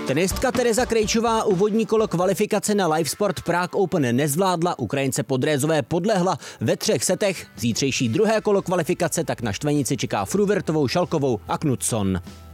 Tenistka Tereza Krejčová úvodní kolo kvalifikace na Live Sport Prague Open nezvládla, Ukrajince Podrézové podlehla ve 3 setech. Zítřejší druhé kolo kvalifikace tak na štvenici čeká Fruhvirtovou, Šalkovou a Knutsson.